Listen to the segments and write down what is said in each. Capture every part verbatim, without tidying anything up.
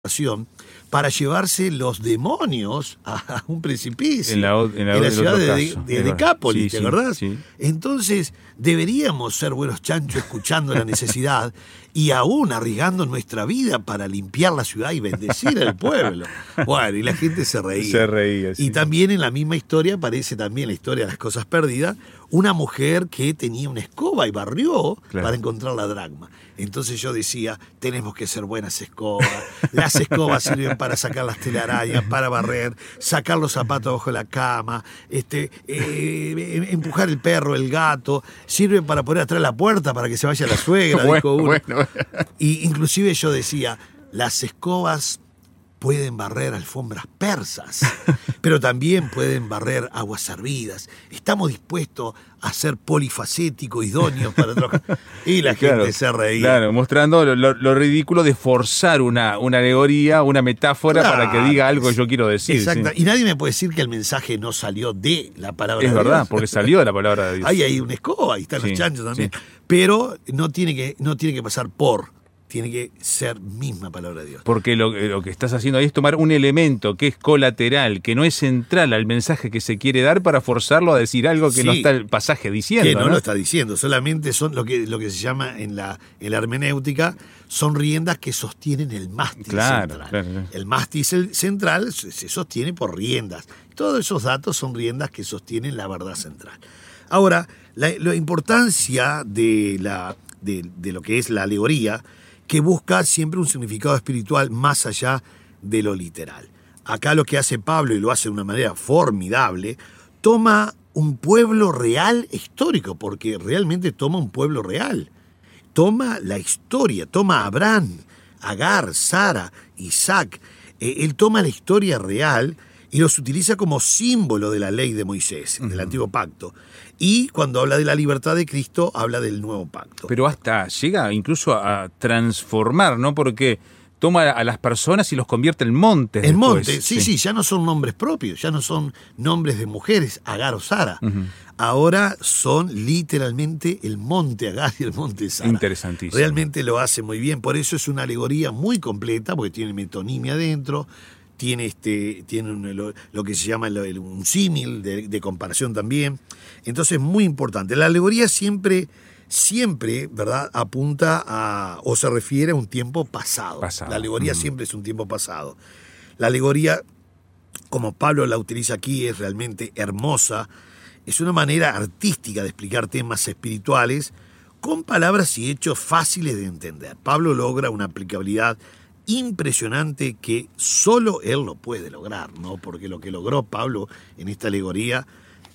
para llevarse los demonios a un precipicio en la, en la, en la ciudad de, caso, de, de Decápolis, sí, ¿te acordás? Sí. Entonces deberíamos ser buenos chanchos escuchando la necesidad y aún arriesgando nuestra vida para limpiar la ciudad y bendecir al pueblo. Bueno, y la gente se reía. Se reía, sí. Y también en la misma historia aparece también la historia de las cosas perdidas, una mujer que tenía una escoba y barrió claro. para encontrar la dracma. Entonces yo decía, tenemos que ser buenas escobas. Las escobas sirven para sacar las telarañas, para barrer, sacar los zapatos bajo la cama, este, eh, empujar el perro, el gato, sirven para poner atrás la puerta para que se vaya la suegra, bueno, dijo uno. Bueno. Y inclusive yo decía, las escobas pueden barrer alfombras persas, pero también pueden barrer aguas servidas. Estamos dispuestos a ser polifacéticos, idóneos para trabajar. Y la gente claro, se reía. Claro, mostrando lo, lo, lo ridículo de forzar una, una alegoría, una metáfora claro, para que diga algo que yo quiero decir. Exacto. ¿Sí? Y nadie me puede decir que el mensaje no salió de la palabra es de Dios. Es verdad, Dios. porque salió de la palabra de Dios. Ahí hay una escoba, ahí están sí, los chanchos también. Sí. Pero no tiene, que, no tiene que pasar por... Tiene que ser misma palabra de Dios. Porque lo, lo que estás haciendo ahí es tomar un elemento que es colateral, que no es central al mensaje que se quiere dar para forzarlo a decir algo que sí, no está el pasaje diciendo. Que no, ¿no? lo está diciendo, solamente son lo que, lo que se llama en la, en la hermenéutica, son riendas que sostienen el mástil claro, central. Claro, claro. El mástil central se sostiene por riendas. Todos esos datos son riendas que sostienen la verdad central. Ahora, la, la importancia de, la, de, de lo que es la alegoría, que busca siempre un significado espiritual más allá de lo literal. Acá lo que hace Pablo, y lo hace de una manera formidable, toma un pueblo real histórico, porque realmente toma un pueblo real. Toma la historia, toma a Abraham, Agar, Sara, Isaac. Eh, él toma la historia real y los utiliza como símbolo de la ley de Moisés, uh-huh. del Antiguo Pacto. Y cuando habla de la libertad de Cristo, habla del Nuevo Pacto. Pero hasta llega incluso a transformar, ¿no? Porque toma a las personas y los convierte en montes. En después. montes, sí, sí, sí, ya no son nombres propios, ya no son nombres de mujeres, Agar o Sara. Uh-huh. Ahora son literalmente el monte Agar y el monte Sara. Interesantísimo. Realmente lo hace muy bien, por eso es una alegoría muy completa, porque tiene metonimia adentro, tiene, este, tiene un, lo, lo que se llama el, un símil de, de comparación también. Entonces, muy importante. La alegoría siempre, siempre, ¿verdad?, apunta a, o se refiere a un tiempo pasado. pasado. La alegoría uh-huh. siempre es un tiempo pasado. La alegoría, como Pablo la utiliza aquí, es realmente hermosa. Es una manera artística de explicar temas espirituales con palabras y hechos fáciles de entender. Pablo logra una aplicabilidad impresionante que solo él lo puede lograr, ¿no? Porque lo que logró Pablo en esta alegoría,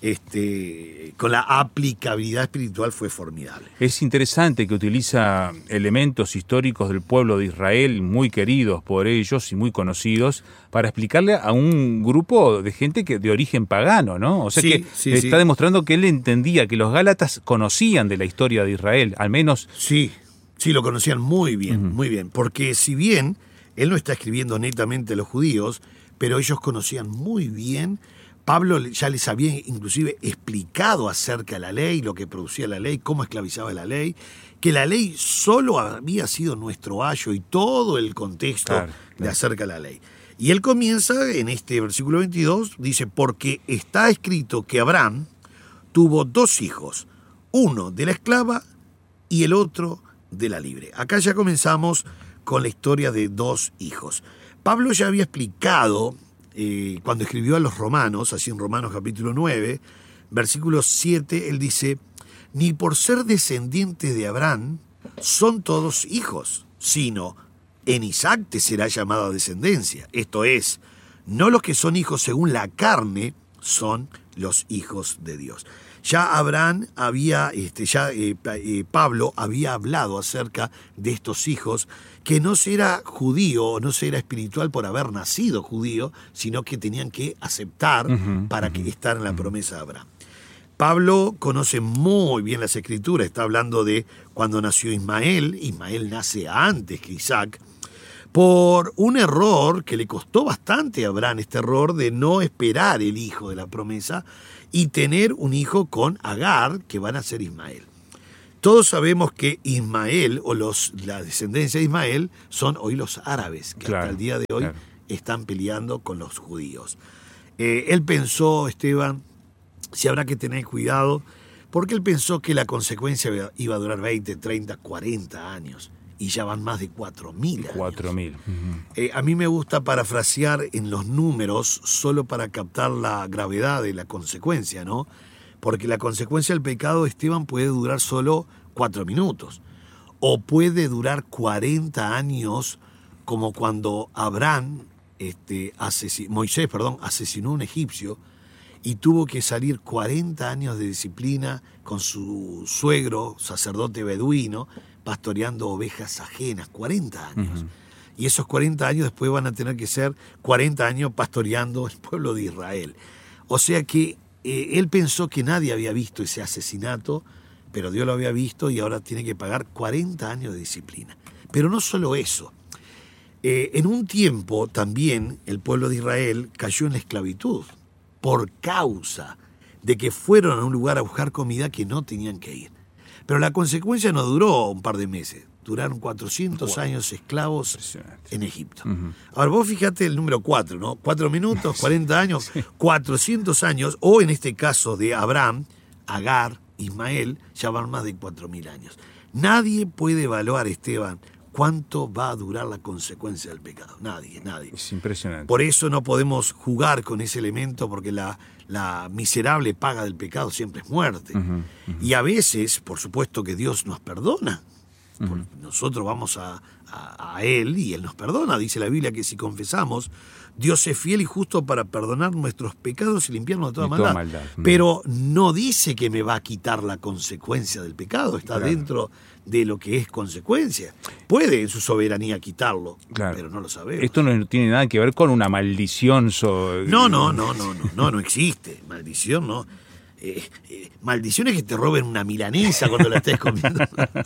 este, con la aplicabilidad espiritual, fue formidable. Es interesante que utiliza elementos históricos del pueblo de Israel, muy queridos por ellos y muy conocidos, para explicarle a un grupo de gente que de origen pagano, ¿no? O sea sí, que sí, está sí. demostrando que él entendía que los gálatas conocían de la historia de Israel, al menos... Sí. Sí, lo conocían muy bien, uh-huh. muy bien, porque si bien él no está escribiendo netamente a los judíos, pero ellos conocían muy bien, Pablo ya les había inclusive explicado acerca de la ley, lo que producía la ley, cómo esclavizaba la ley, que la ley solo había sido nuestro ayo y todo el contexto claro, claro. de acerca de la ley. Y él comienza en este versículo veintidós, dice, porque está escrito que Abraham tuvo dos hijos, uno de la esclava y el otro de la libre. Acá ya comenzamos con la historia de dos hijos. Pablo ya había explicado, eh, cuando escribió a los romanos, así en Romanos capítulo nueve, versículo siete, él dice, ni por ser descendientes de Abraham son todos hijos, sino en Isaac te será llamada descendencia. Esto es, no los que son hijos según la carne son los hijos de Dios. Ya Abraham había, este, ya eh, eh, Pablo había hablado acerca de estos hijos, que no era judío, no era espiritual por haber nacido judío, sino que tenían que aceptar uh-huh, para uh-huh, que estar en la promesa de Abraham. Pablo conoce muy bien las escrituras, está hablando de cuando nació Ismael, Ismael nace antes que Isaac, por un error que le costó bastante a Abraham, este error de no esperar el hijo de la promesa y tener un hijo con Agar, que van a ser Ismael. Todos sabemos que Ismael, o los, la descendencia de Ismael, son hoy los árabes, que Claro, hasta el día de hoy claro. están peleando con los judíos. Eh, él pensó, Esteban, si habrá que tener cuidado, porque él pensó que la consecuencia iba a durar veinte, treinta, cuarenta años, y ya van más de cuatro mil años. cuatro mil. Uh-huh. Eh, a mí me gusta parafrasear en los números solo para captar la gravedad de la consecuencia, ¿no? Porque la consecuencia del pecado, Esteban, puede durar solo cuatro minutos. O puede durar cuarenta años, como cuando Abraham, este, asesin- Moisés, perdón, asesinó a un egipcio y tuvo que salir cuarenta años de disciplina con su suegro, sacerdote beduino, pastoreando ovejas ajenas, cuarenta años. Uh-huh. Y esos cuarenta años después van a tener que ser cuarenta años pastoreando el pueblo de Israel. O sea que eh, él pensó que nadie había visto ese asesinato, pero Dios lo había visto y ahora tiene que pagar cuarenta años de disciplina. Pero no solo eso. Eh, en un tiempo también el pueblo de Israel cayó en la esclavitud por causa de que fueron a un lugar a buscar comida que no tenían que ir. Pero la consecuencia no duró un par de meses, duraron cuatrocientos wow. años esclavos en Egipto. Uh-huh. Ahora vos fíjate el número cuatro, ¿no? Cuatro minutos, cuarenta años, sí. cuatrocientos años, o en este caso de Abraham, Agar, Ismael, ya van más de cuatro mil años. Nadie puede evaluar, Esteban, cuánto va a durar la consecuencia del pecado. Nadie, nadie. Es impresionante. Por eso no podemos jugar con ese elemento, porque la, la miserable paga del pecado siempre es muerte. Uh-huh, uh-huh. Y a veces, por supuesto que Dios nos perdona. Uh-huh. Nosotros vamos a, a, a Él y Él nos perdona. Dice la Biblia que si confesamos, Dios es fiel y justo para perdonar nuestros pecados y limpiarnos de toda, maldad. toda maldad. Pero no dice que me va a quitar la consecuencia del pecado. Está claro. dentro de lo que es consecuencia. Puede en su soberanía quitarlo, claro. pero no lo sabemos. Esto no tiene nada que ver con una maldición. So... No, no, no, no, no, no, no existe. Maldición, no. Eh, eh, maldición es que te roben una milanesa cuando la estés comiendo.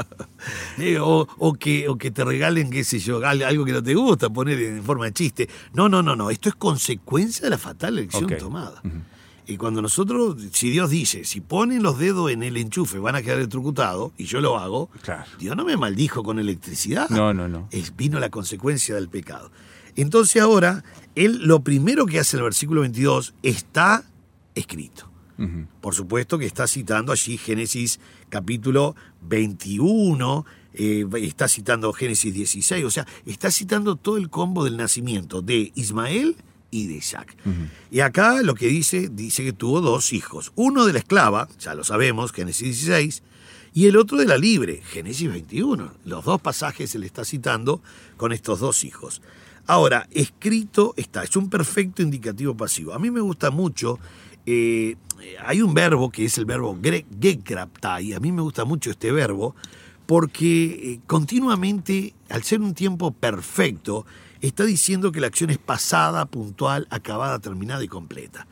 eh, o, o, que, o que te regalen, qué sé yo, algo que no te gusta, poner en forma de chiste. No, no, no, no. Esto es consecuencia de la fatal elección okay. tomada. Uh-huh. Y cuando nosotros, si Dios dice, si ponen los dedos en el enchufe van a quedar electrocutados, y yo lo hago, claro. Dios no me maldijo con electricidad. No, no, no. Es, vino la consecuencia del pecado. Entonces ahora, él lo primero que hace en el versículo veintidós, está escrito. Uh-huh. Por supuesto que está citando allí Génesis capítulo veintiuno, eh, está citando Génesis dieciséis, o sea, está citando todo el combo del nacimiento de Ismael y de Isaac. Uh-huh. Y acá lo que dice, dice que tuvo dos hijos. Uno de la esclava, ya lo sabemos, Génesis dieciséis, y el otro de la libre, Génesis veintiuno. Los dos pasajes se le está citando con estos dos hijos. Ahora, escrito está, es un perfecto indicativo pasivo. A mí me gusta mucho, eh, hay un verbo que es el verbo gekraptai, a mí me gusta mucho este verbo, porque eh, continuamente, al ser un tiempo perfecto, está diciendo que la acción es pasada, puntual, acabada, terminada y completa.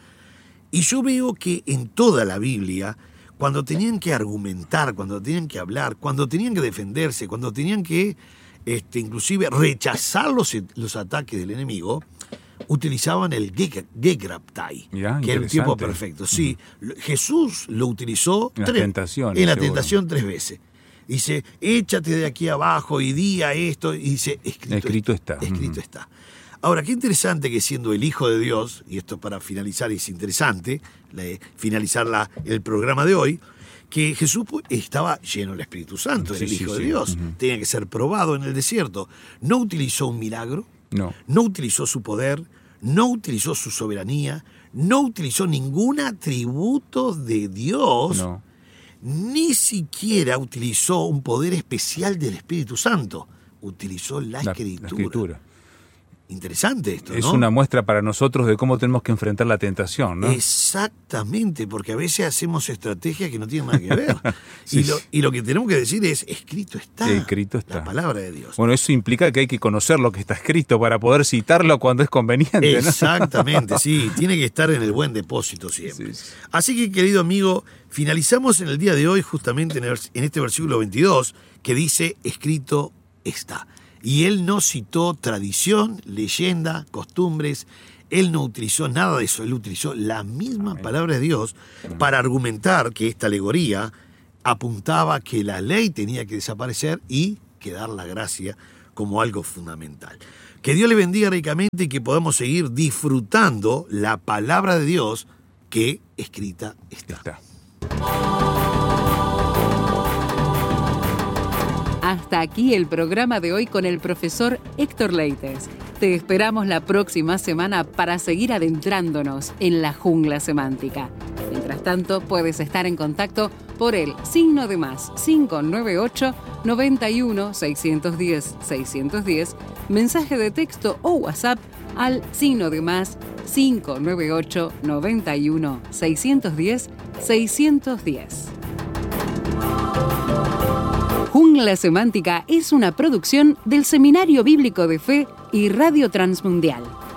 Y yo veo que en toda la Biblia, cuando tenían que argumentar, cuando tenían que hablar, cuando tenían que defenderse, cuando tenían que este, inclusive rechazar los, los ataques del enemigo, utilizaban el gekraptai, que era un tiempo perfecto. Sí, uh-huh. Jesús lo utilizó en, tres, tentación, en la tentación tres veces. Dice, échate de aquí abajo y di a esto. Y dice, escrito, escrito está. está. Escrito uh-huh. está. Ahora, qué interesante que siendo el Hijo de Dios, y esto para finalizar es interesante, finalizar la, el programa de hoy, que Jesús estaba lleno del Espíritu Santo, era sí, el Hijo sí, de Dios. Sí. Uh-huh. Tenía que ser probado en el desierto. No utilizó un milagro, no, no utilizó su poder, no utilizó su soberanía, no utilizó ningún atributo de Dios, no. Ni siquiera utilizó un poder especial del Espíritu Santo. Utilizó la, la, escritura. la escritura. Interesante esto, ¿no? Es una muestra para nosotros de cómo tenemos que enfrentar la tentación, ¿no? Exactamente, porque a veces hacemos estrategias que no tienen nada que ver. sí. y, lo, y lo que tenemos que decir es, escrito está. Escrito está. La palabra de Dios. Bueno, eso implica que hay que conocer lo que está escrito para poder citarlo cuando es conveniente, Exactamente, ¿no? sí. Tiene que estar en el buen depósito siempre. Sí, sí. Así que, querido amigo, finalizamos en el día de hoy justamente en, el, en este versículo veintidós que dice, escrito está. Y él no citó tradición, leyenda, costumbres, él no utilizó nada de eso, él utilizó la misma palabra de Dios para argumentar que esta alegoría apuntaba que la ley tenía que desaparecer y quedar la gracia como algo fundamental. Que Dios le bendiga ricamente y que podamos seguir disfrutando la palabra de Dios que escrita está. está. Hasta aquí el programa de hoy con el profesor Héctor Leites. Te esperamos la próxima semana para seguir adentrándonos en la jungla semántica. Mientras tanto, puedes estar en contacto por el signo de más cinco nueve ocho, noventa y uno, seiscientos diez, seiscientos diez, mensaje de texto o WhatsApp al signo de más cinco nueve ocho, noventa y uno, seiscientos diez, seiscientos diez. Jungla Semántica es una producción del Seminario Bíblico de Fe y Radio Transmundial.